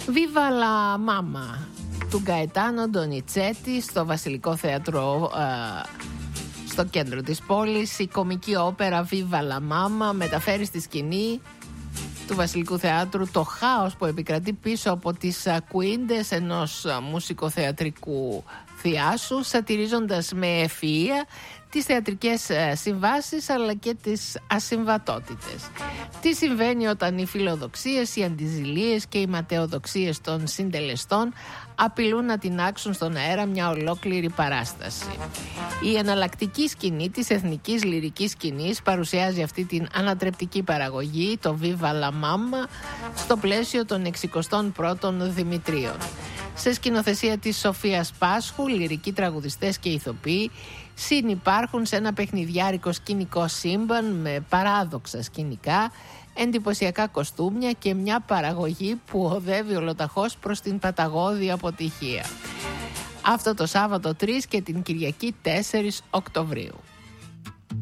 Viva la Mama του Γκαετάνο Ντονιτσέτη στο Βασιλικό Θέατρο στο κέντρο της πόλης. Η κομική όπερα Viva la Mama μεταφέρει στη σκηνή του Βασιλικού Θεάτρου το χάος που επικρατεί πίσω από τις κουίντες ενός μουσικοθεατρικού θειάσου, σατιρίζοντας με ευφυΐα τις θεατρικές συμβάσεις αλλά και τις ασυμβατότητες. Τι συμβαίνει όταν οι φιλοδοξίες, οι αντιζηλίες και οι ματαιοδοξίες των συντελεστών απειλούν να τινάξουν στον αέρα μια ολόκληρη παράσταση. Η εναλλακτική σκηνή της εθνικής λυρικής σκηνής παρουσιάζει αυτή την ανατρεπτική παραγωγή, το Viva la Mama, στο πλαίσιο των 61ων Δημητρίων. Σε σκηνοθεσία της Σοφίας Πάσχου, λυρικοί τραγουδιστές και ηθοποιοί συνυπάρχουν σε ένα παιχνιδιάρικο σκηνικό σύμπαν με παράδοξα σκηνικά, εντυπωσιακά κοστούμια και μια παραγωγή που οδεύει ολοταχώς προς την παταγώδη αποτυχία. Αυτό το Σάββατο 3 και την Κυριακή 4 Οκτωβρίου.